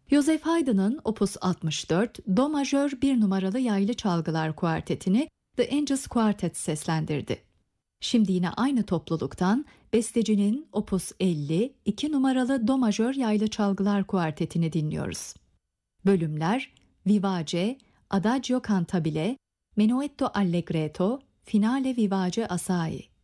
Joseph Haydn'ın Opus 64, Do majör 1 numaralı yaylı çalgılar kuartetini The Angels Quartet seslendirdi. Şimdi yine aynı topluluktan bestecinin Opus 50, 2 numaralı Do majör yaylı çalgılar kuartetini dinliyoruz. Bölümler Vivace, Adagio cantabile, Menuetto allegretto, Finale vivace assai.